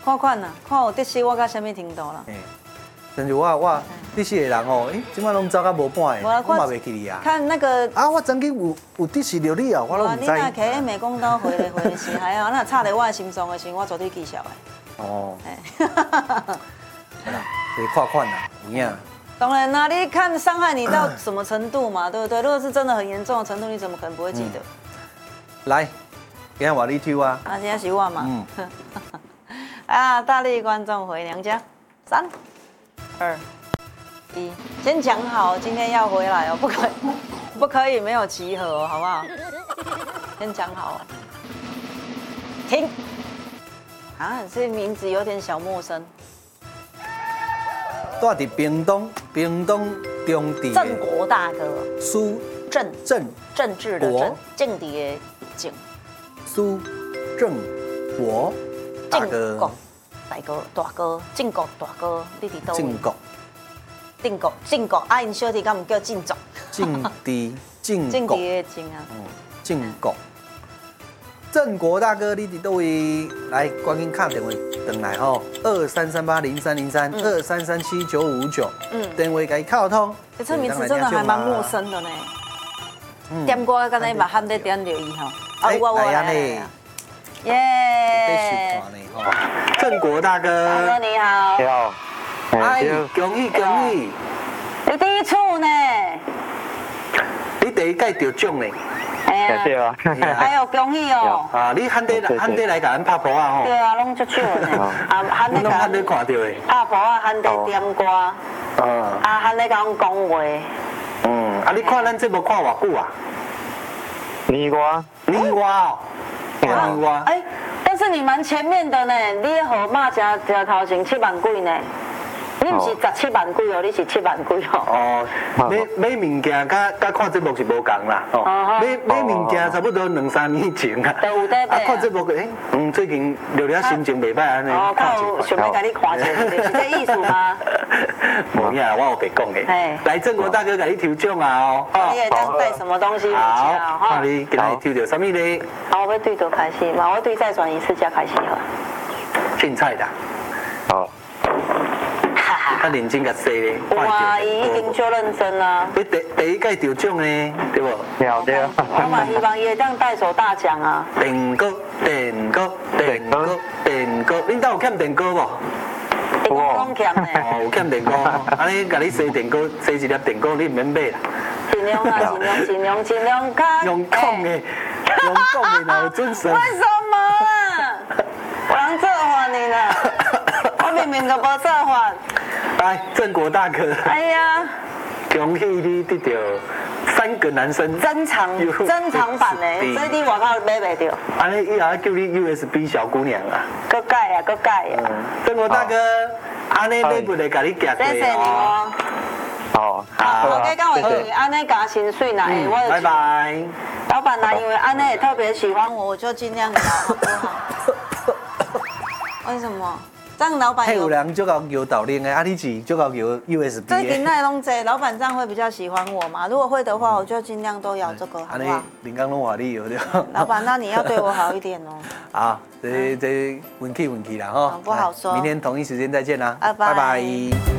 看看啦，看有得失我到什么程度啦。 甚至我得失的人哦，即摆拢走到无半个，我嘛袂记你啊。 看那个啊，我曾经有得失着你啊，我拢唔知。 你若徛喺美工刀回的时，还好，那插在我的心脏的时，我绝对记下来。 哦。可以看看啦，有影。 当然啦，你看伤害你到什么程度嘛，对不对？如果是真的很严重的程度，你怎么可能不会记得？ 来，今天我你抽啊。 啊，今天是我嘛。啊，大力观众回娘家，3、2、1，先讲好，今天要回来哦，不可以没有集合哦，好不好？先讲好。停。啊，这名字有点小陌生。 住伫屏东中地。 郑国大哥。 苏郑治的郑，政治的政。苏郑国大哥。 大哥，晋国大哥，你伫倒位？晋国，啊，因小弟敢唔叫晋族？晋国的晋啊。 晋国。郑国大哥，你伫倒位？来，赶紧打电话回来吼，23380303，23379559，电话给敲通。 这名字真的还蛮陌生的呢。点歌刚才把喊在点留意哈。我来。耶！ 郑国大哥， 大哥你好。 你好。 哎，恭喜！ 你第一次呢？ 你第一届得奖呢？ 对啊。 哎呦，恭喜哦！ 啊，你喊得来甲咱拍婆啊吼？ 对啊，拢足少呢。啊，喊得看到的。 拍婆啊，喊得点歌。啊，喊得甲阮讲话。 啊，你看咱节目看偌久啊？ 年外哦。年外。 哎，但是你蛮前面的呢，你的号码真头前7万几呢。你不是17万几哦，你是7万几哦。 哦，买物件甲看节目是无共啦。哦，买物件差不多2-3年前啊。 都有在买。 看节目最近聊聊心情袂歹安尼。 哦，靠，想要甲你看一下，是这意思吗？ 无影，我有白讲的。来，郑国大哥给你抽奖啊哦。 你会当带什么东西回家？ 好，你今日抽到什么呢？ 好，我要对着开始嘛，我对再转一次才开始好。 凊彩的。好。较认真甲说咧， 哇，伊已经足认真啊！ 你第一届得奖呢，对不？ 对。 我嘛希望伊会当带手大奖啊！ 电锅，恁兜有欠电锅无？ 我拢欠呢。 哦，有欠电锅，安尼甲你洗电锅，洗一粒电锅，你唔免买啦。 尽量啊，尽量较。 用讲的，然后准绳。 为什么啊？我人做法你呢？我明明就无做法。 来，郑国大哥。 哎呀！ 恭喜你得到3个男生珍藏版的，所以你外口买袂到。 安尼以后叫你 USB 小姑娘啊。 搁改啊！ 郑国大哥，安尼礼物来甲你寄过哦。 谢谢你哦。 好。 OK，跟我去，安尼加薪水啦，我。 拜拜。 老板啦，因为安尼也特别喜欢我就尽量给他，好不好？为什么？这样老板有人就搞有导令的，你是就搞有 USB 的。 这今天拢这，老板这样会比较喜欢我嘛？如果会的话，我就尽量都要这个，好不好？林刚拢话你有对。 老板，那你要对我好一点哦。 好，这运气啦哈。 不好说。 明天同一时间再见啦， 拜拜。